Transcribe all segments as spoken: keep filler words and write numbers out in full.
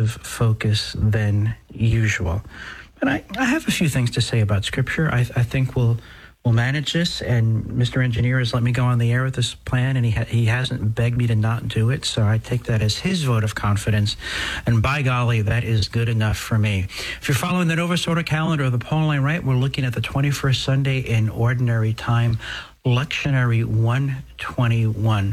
of focus than usual. But I, I have a few things to say about Scripture. I, I think we'll we'll manage this, and Mister Engineer has let me go on the air with this plan, and he ha- he hasn't begged me to not do it, so I take that as his vote of confidence, and by golly, that is good enough for me. If you're following the Novus Ordo calendar or the Pauline Rite, we're looking at the twenty-first Sunday in Ordinary Time, Lectionary one twenty-one.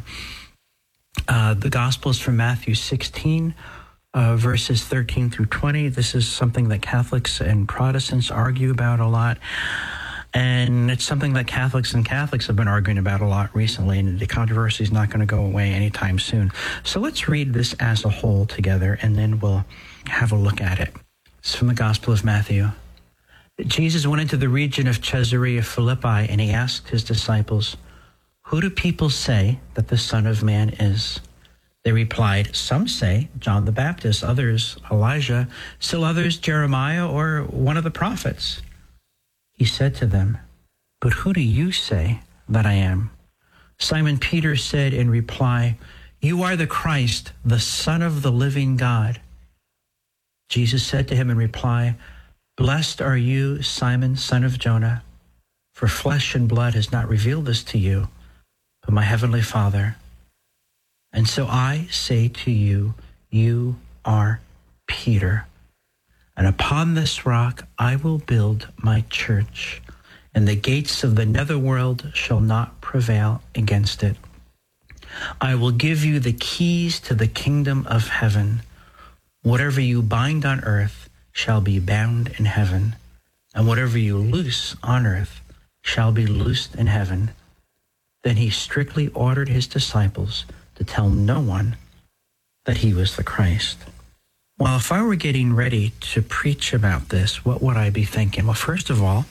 Uh, the Gospel is from Matthew sixteen, uh, verses thirteen through twenty. This is something that Catholics and Protestants argue about a lot. And it's something that Catholics and Catholics have been arguing about a lot recently, and the controversy is not going to go away anytime soon. So let's read this as a whole together, and then we'll have a look at it. It's from the Gospel of Matthew. Jesus went into the region of Caesarea Philippi, and he asked his disciples, "Who do people say that the Son of Man is?" They replied, "Some say John the Baptist, others Elijah, still others Jeremiah or one of the prophets." He said to them, "But who do you say that I am?" Simon Peter said in reply, "You are the Christ, the Son of the living God." Jesus said to him in reply, "Blessed are you, Simon, son of Jonah, for flesh and blood has not revealed this to you, but my heavenly Father. And so I say to you, you are Peter. And upon this rock I will build my church, and the gates of the netherworld shall not prevail against it. I will give you the keys to the kingdom of heaven. Whatever you bind on earth shall be bound in heaven, and whatever you loose on earth shall be loosed in heaven." Then he strictly ordered his disciples to tell no one that he was the Christ. Well, if I were getting ready to preach about this, what would I be thinking? Well, first of all,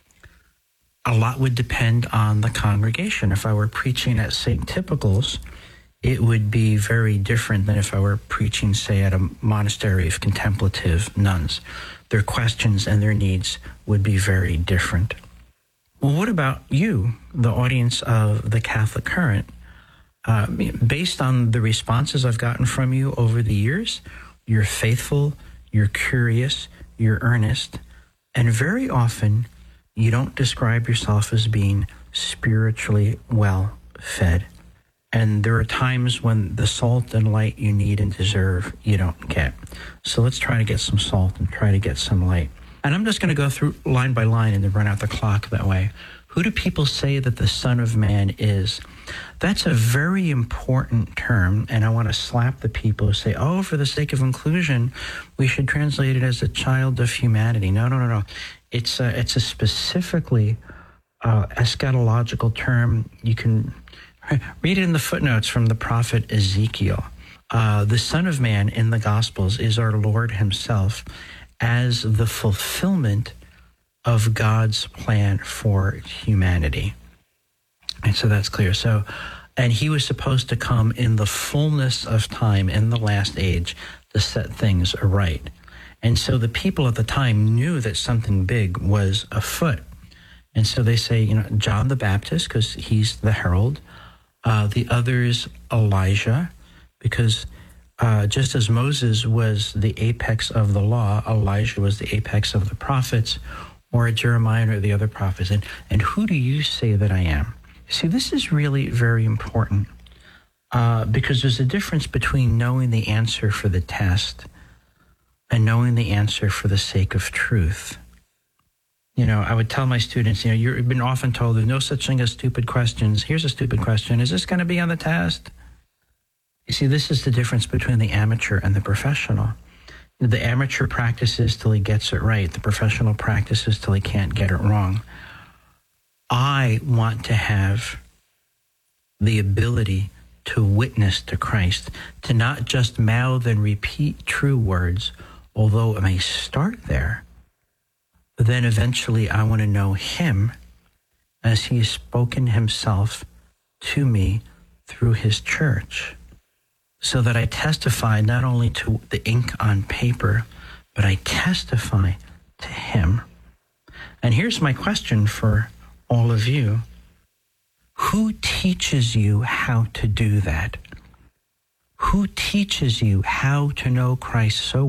a lot would depend on the congregation. If I were preaching at Saint Typical's, it would be very different than if I were preaching, say, at a monastery of contemplative nuns. Their questions and their needs would be very different. Well, what about you, the audience of the Catholic Current? Uh, based on the responses I've gotten from you over the years, you're faithful, you're curious, you're earnest, and very often you don't describe yourself as being spiritually well fed. And there are times when the salt and light you need and deserve, you don't get. So let's try to get some salt and try to get some light. And I'm just going to go through line by line and then run out the clock that way. Who do people say that the Son of Man is? That's a very important term, and I want to slap the people who say, oh, for the sake of inclusion, we should translate it as a child of humanity. No, no, no, no. It's a, it's a specifically uh, eschatological term. You can read it in the footnotes from the prophet Ezekiel. Uh, the Son of Man in the Gospels is our Lord himself as the fulfillment of God's plan for humanity. And so that's clear. So, and he was supposed to come in the fullness of time in the last age to set things aright. And so the people at the time knew that something big was afoot. And so they say, you know, John the Baptist, because he's the herald. Uh, the others, Elijah, because uh, just as Moses was the apex of the law, Elijah was the apex of the prophets, or Jeremiah or the other prophets. And, and who do you say that I am? See, this is really very important uh, because there's a difference between knowing the answer for the test and knowing the answer for the sake of truth. You know, I would tell my students, you know, you've been often told there's no such thing as stupid questions. Here's a stupid question. Is this going to be on the test? You see, this is the difference between the amateur and the professional. The amateur practices till he gets it right. The professional practices till he can't get it wrong. I want to have the ability to witness to Christ, to not just mouth and repeat true words, although it may start there. But then eventually I want to know him as he has spoken himself to me through his church, so that I testify not only to the ink on paper, but I testify to him. And here's my question for all of you. Who teaches you how to do that? Who teaches you how to know Christ so